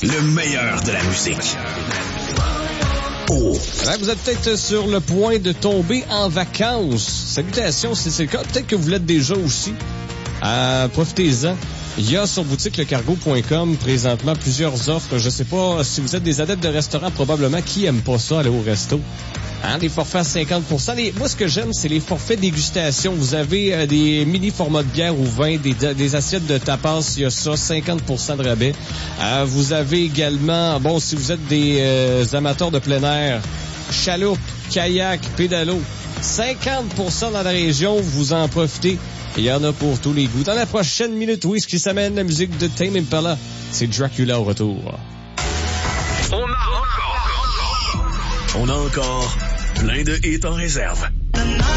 Le meilleur de la musique. Oh. Alors, vous êtes peut-être sur le point de tomber en vacances. Salutations, si c'est le cas. Peut-être que vous l'êtes déjà aussi. Profitez-en. Il y a sur boutiquelecargo.com présentement plusieurs offres. Je sais pas si vous êtes des adeptes de restaurants, probablement qui aime pas ça, aller au resto. Des forfaits à 50%. Moi, ce que j'aime, c'est les forfaits dégustation. Vous avez des mini formats de bière ou vin, des assiettes de tapas, il y a ça, 50% de rabais. Vous avez également, si vous êtes des amateurs de plein air, chaloupe, kayak, pédalo, 50% dans la région, vous en profitez. Il y en a pour tous les goûts. Dans la prochaine minute, oui, ce qui s'amène la musique de Tame Impala, c'est Dracula au retour. On a encore plein de hits en réserve.